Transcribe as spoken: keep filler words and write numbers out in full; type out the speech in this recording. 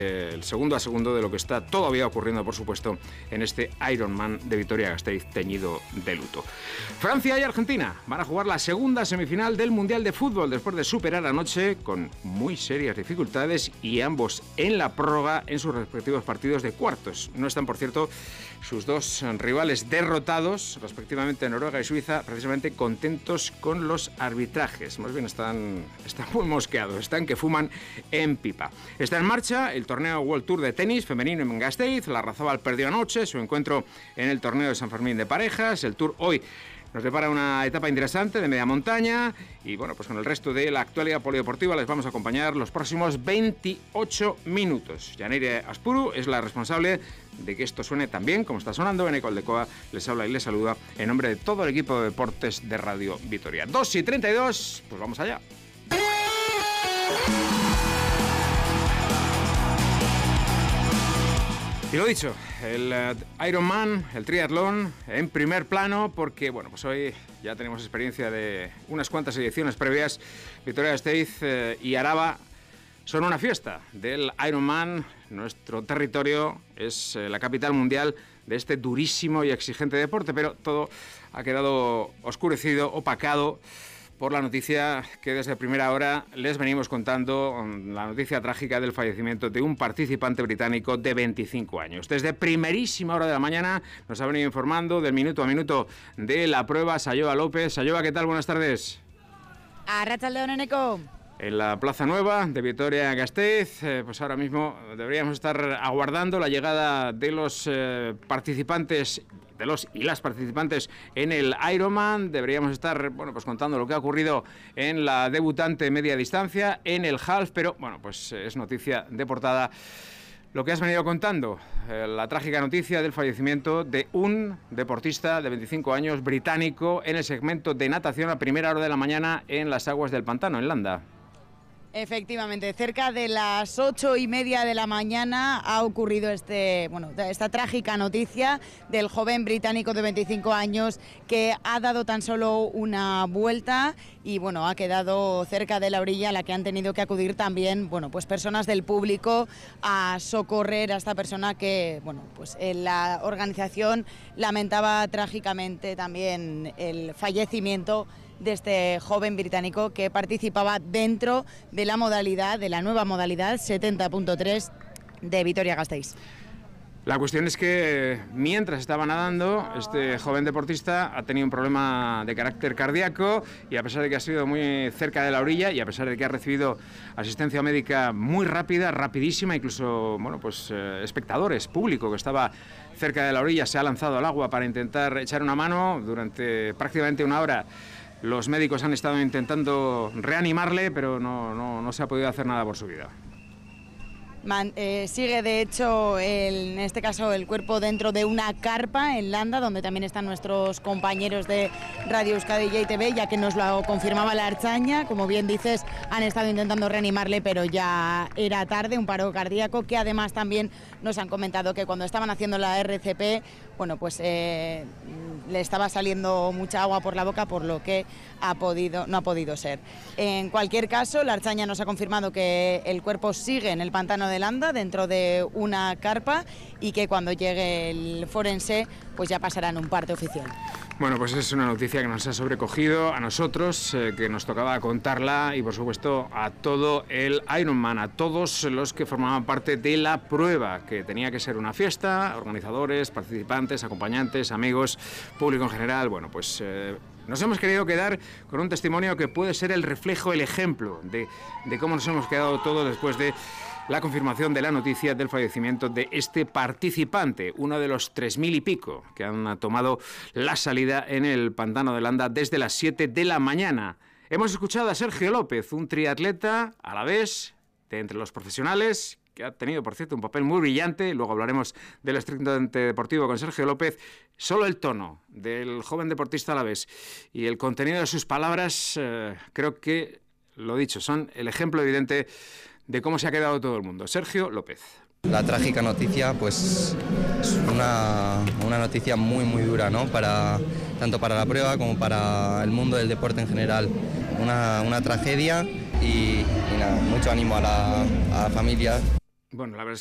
el segundo a segundo de lo que está todavía ocurriendo, por supuesto, en este Ironman de Vitoria-Gasteiz teñido de luto. Francia y Argentina van a jugar la segunda semifinal del Mundial de Fútbol después de superar anoche con muy serias dificultades y ambos en la prórroga en sus respectivos partidos de cuartos. No están, por cierto, sus dos rivales derrotados, respectivamente Noruega y Suiza, precisamente contentos con los arbitrajes. Más bien están, están muy mosqueados, están que fuman en pipa. Está en marcha el torneo World Tour de tenis femenino en Gasteiz. La Razabal perdió anoche su encuentro en el torneo de San Fermín de parejas. El Tour hoy nos prepara una etapa interesante de media montaña y bueno, pues con el resto de la actualidad polideportiva les vamos a acompañar los próximos veintiocho minutos. Yaneire Aspuru es la responsable de que esto suene tan bien como está sonando. Eneco Aldecoa les habla y les saluda en nombre de todo el equipo de deportes de Radio Vitoria. dos y treinta y dos, pues vamos allá. Y lo dicho, el uh, Ironman, el triatlón, en primer plano, porque bueno, pues hoy ya tenemos experiencia de unas cuantas ediciones previas. Vitoria-Gasteiz eh, y Araba son una fiesta del Ironman. Nuestro territorio es eh, la capital mundial de este durísimo y exigente deporte, pero todo ha quedado oscurecido, opacado por la noticia que desde primera hora les venimos contando, la noticia trágica del fallecimiento de un participante británico de veinticinco años. Desde primerísima hora de la mañana nos ha venido informando del minuto a minuto de la prueba Sayoa López. Sayoa, ¿qué tal? Buenas tardes. Arratsaldeon, Eneco. En la Plaza Nueva de Vitoria-Gasteiz, eh, pues ahora mismo deberíamos estar aguardando la llegada de los eh, participantes, de los y las participantes en el Ironman. Deberíamos estar, bueno, pues contando lo que ha ocurrido en la debutante media distancia, en el half, pero bueno, pues es noticia de portada lo que has venido contando, eh, la trágica noticia del fallecimiento de un deportista de veinticinco años británico en el segmento de natación a primera hora de la mañana en las aguas del pantano, en Landa. Efectivamente, cerca de las ocho y media de la mañana ha ocurrido este, bueno, esta trágica noticia del joven británico de veinticinco años que ha dado tan solo una vuelta y bueno, ha quedado cerca de la orilla a la que han tenido que acudir también, bueno, pues personas del público a socorrer a esta persona que, bueno, pues la organización lamentaba trágicamente también el fallecimiento de este joven británico que participaba dentro de la modalidad, de la nueva modalidad setenta punto tres de Vitoria-Gasteiz. La cuestión es que mientras estaba nadando, este joven deportista ha tenido un problema de carácter cardíaco y a pesar de que ha sido muy cerca de la orilla y a pesar de que ha recibido asistencia médica muy rápida, rapidísima, incluso bueno, pues eh, espectadores, público que estaba cerca de la orilla se ha lanzado al agua para intentar echar una mano durante prácticamente una hora. Los médicos han estado intentando reanimarle, pero no, no, no se ha podido hacer nada por su vida. Man, eh, sigue de hecho el, en este caso el cuerpo dentro de una carpa en Landa, donde también están nuestros compañeros de Radio Euskadi y J T V, ya que nos lo confirmaba la Archaña. Como bien dices, han estado intentando reanimarle, pero ya era tarde, un paro cardíaco, que además también nos han comentado que cuando estaban haciendo la R C P, bueno, pues eh, le estaba saliendo mucha agua por la boca, por lo que ha podido, no ha podido ser. En cualquier caso, la Archaña nos ha confirmado que el cuerpo sigue en el pantano de Landa, dentro de una carpa, y que cuando llegue el forense, pues ya pasarán un parte oficial. Bueno, pues es una noticia que nos ha sobrecogido a nosotros, eh, que nos tocaba contarla y por supuesto a todo el Ironman, a todos los que formaban parte de la prueba, que tenía que ser una fiesta, organizadores, participantes, acompañantes, amigos, público en general. Bueno, pues eh, nos hemos querido quedar con un testimonio que puede ser el reflejo, el ejemplo de, de cómo nos hemos quedado todos después de la confirmación de la noticia del fallecimiento de este participante, uno de los tres mil y pico que han tomado la salida en el pantano de Landa desde las siete de la mañana. Hemos escuchado a Sergio López, un triatleta a la vez de entre los profesionales, que ha tenido, por cierto, un papel muy brillante. Luego hablaremos del estrictamente deportivo con Sergio López. Solo el tono del joven deportista a la vez y el contenido de sus palabras, eh, creo que, lo dicho, son el ejemplo evidente de cómo se ha quedado todo el mundo. Sergio López. La trágica noticia, pues es una, una noticia muy muy dura, ¿no? Para, tanto para la prueba como para el mundo del deporte en general. Una, una tragedia y, y nada, mucho ánimo a la, a la familia. Bueno, la verdad es